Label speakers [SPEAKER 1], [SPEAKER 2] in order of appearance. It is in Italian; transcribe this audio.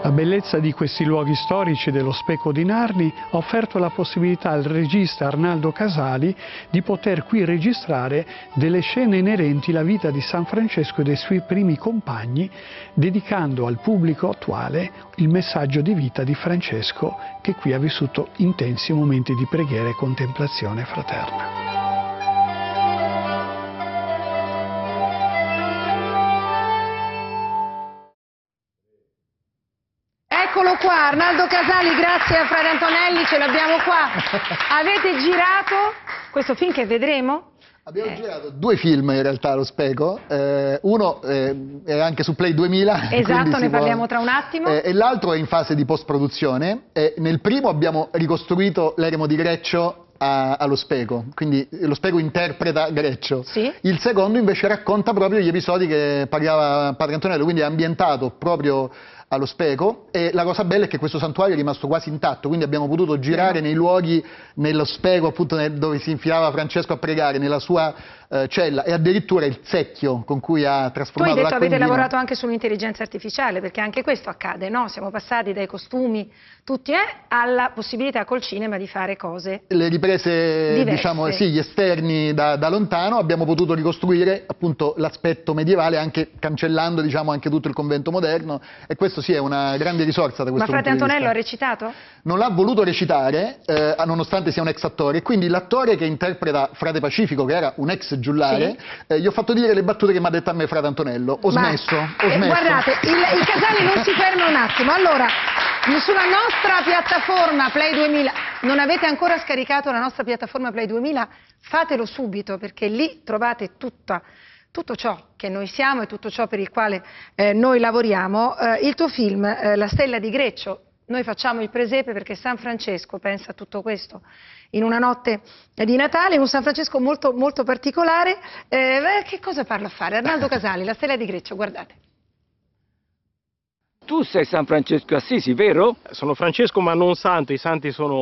[SPEAKER 1] La bellezza di questi luoghi storici dello Speco di Narni ha offerto la possibilità al regista Arnaldo Casali di poter qui registrare delle scene inerenti alla vita di San Francesco e dei suoi primi compagni, dedicando al pubblico attuale il messaggio di vita di Francesco, che qui ha vissuto intensi momenti di preghiera e contemplazione fraterna.
[SPEAKER 2] Eccolo qua, Arnaldo Casali, grazie a Frate Antonelli, ce l'abbiamo qua. Avete girato questo film che vedremo?
[SPEAKER 3] Abbiamo girato 2 film in realtà allo Speco, uno è anche su Play 2000.
[SPEAKER 2] Esatto, ne parliamo tra un attimo.
[SPEAKER 3] E l'altro è in fase di post-produzione. Nel primo abbiamo ricostruito l'eremo di Greccio allo Speco, quindi lo Speco interpreta Greccio.
[SPEAKER 2] Sì.
[SPEAKER 3] Il secondo invece racconta proprio gli episodi che parlava Padre Antonello, quindi è ambientato proprio allo Speco, e la cosa bella è che questo santuario è rimasto quasi intatto, quindi abbiamo potuto girare nei luoghi, nello Speco appunto dove si infilava Francesco a pregare, nella sua cella, e addirittura il secchio con cui ha trasformato
[SPEAKER 2] Tu hai detto
[SPEAKER 3] l'acqua in
[SPEAKER 2] avete
[SPEAKER 3] vino.
[SPEAKER 2] lavorato anche sull'intelligenza artificiale, perché anche questo accade, no? Siamo passati dai costumi tutti alla possibilità col cinema di fare cose
[SPEAKER 3] le riprese,
[SPEAKER 2] diverse.
[SPEAKER 3] diciamo, sì, gli esterni da lontano, abbiamo potuto ricostruire appunto l'aspetto medievale, anche cancellando, diciamo, anche tutto il convento moderno, e questo sì è una grande risorsa da questo
[SPEAKER 2] Ma
[SPEAKER 3] punto
[SPEAKER 2] Frate
[SPEAKER 3] di
[SPEAKER 2] Antonello ha
[SPEAKER 3] vista.
[SPEAKER 2] recitato?
[SPEAKER 3] Non l'ha voluto recitare, nonostante sia un ex attore, e quindi l'attore che interpreta Frate Pacifico, che era un ex giullare, gli ho fatto dire le battute che mi ha detto a me Frate Antonello. Ho smesso.
[SPEAKER 2] Guardate, il Casali non si ferma un attimo. Allora, sulla nostra piattaforma Play 2000, non avete ancora scaricato la nostra piattaforma Play 2000? Fatelo subito, perché lì trovate tutto ciò che noi siamo e tutto ciò per il quale noi lavoriamo. Il tuo film, La stella di Greccio, noi facciamo il presepe perché San Francesco pensa a tutto questo in una notte di Natale, un San Francesco molto, molto particolare. Che cosa parlo a fare? Arnaldo Casali, La stella di Greccio, guardate.
[SPEAKER 4] Tu sei San Francesco Assisi, vero?
[SPEAKER 5] Sono Francesco ma non santo, i santi sono